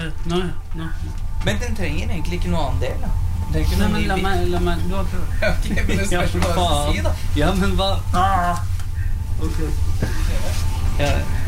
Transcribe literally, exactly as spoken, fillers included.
Nå, nå. Men den trenger egentlig ikke noe annen del, da. Den trenger ikke Nei, noe men ny la bit. meg, la meg, du har prøvd. Ok, men det spørs hva jeg skal si, da. Ja, men hva? Ah. Ok. Ja,